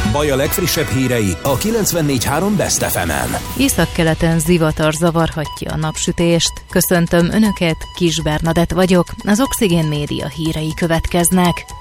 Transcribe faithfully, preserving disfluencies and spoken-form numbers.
Baj a legfrissebb hírei a kilencvennégy három Best ef emen. Északkeleten zivatar zavarhatja a napsütést. Köszöntöm Önöket, Kis Bernadett vagyok, az Oxigén Média hírei következnek.